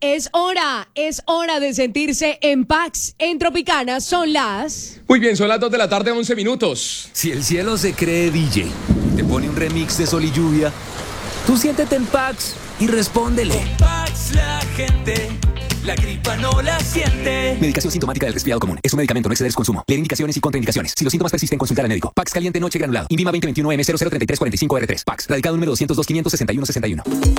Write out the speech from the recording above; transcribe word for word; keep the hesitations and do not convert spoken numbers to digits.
es hora, es hora de sentirse en Pax. En Tropicana son las... Muy bien, son las dos de la tarde, once minutos. Si el cielo se cree D J, te pone un remix de Sol y Lluvia, tú siéntete en Pax y respóndele. Con Pax la gente, la gripa no la siente. Medicación sintomática del resfriado común. Es un medicamento, no exceder su consumo. Leer indicaciones y contraindicaciones. Si los síntomas persisten, consultar al médico. Pax caliente noche granulado. Invima veinte veintiuno M cero cero treinta y tres cuarenta y cinco R tres. Pax. Radicado número doscientos dos, quinientos sesenta y uno sesenta y uno.